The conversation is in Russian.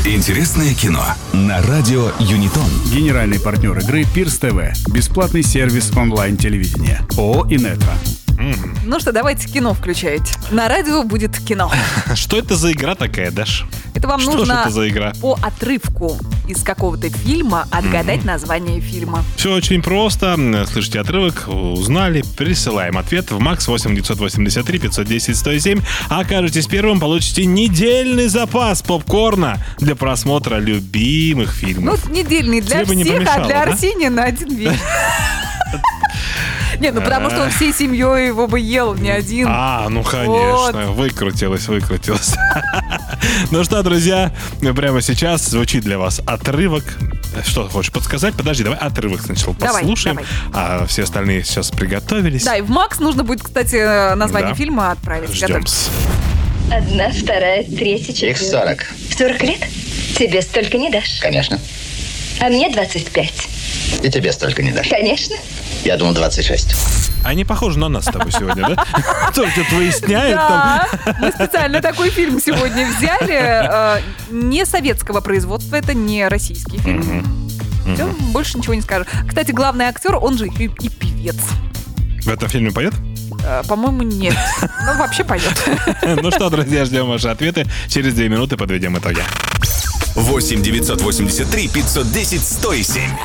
Интересное кино на радио Юнитон. Генеральный партнер игры Пирс ТВ. Бесплатный сервис онлайн-телевидения. ООО «Инетро». Ну что, давайте кино включайте. На радио будет кино. Что это за игра такая, Даш? Это вам Что же нужно это за игра? по отрывку из какого-то фильма отгадать название фильма. Все очень просто. Слышите отрывок, узнали, присылаем ответ в МАКС 8 983 510 107. А окажетесь первым, получите недельный запас попкорна для просмотра любимых фильмов. Ну, недельный для Тебе бы не всех, помешало, а для да? Арсения на один вечер. Нет, ну потому что он всей семьей его бы ел, не один. Ну конечно, выкрутилось. Ну что, друзья, прямо сейчас звучит для вас отрывок. Что хочешь подсказать? Подожди, давай отрывок сначала послушаем. Давай. А все остальные сейчас приготовились. Да, и в МАКС нужно будет, кстати, название фильма отправить. Ждем. Одна, вторая, третья, четвертая. Их 40. В 40 лет? Тебе столько не дашь. Конечно. А мне 25. И тебе столько не дашь. Конечно. Я думал, 26. Они похожи на нас с тобой сегодня, да? Только выясняют Да, там. мы специально такой фильм сегодня взяли. Не советского производства, это не российский фильм. Все, больше ничего не скажу. Кстати, главный актер, он же и певец. В этом фильме поет? По-моему, нет. Ну, вообще поет. Ну что, друзья, ждем ваши ответы. Через 2 минуты подведем итоги. 8 983 510 107.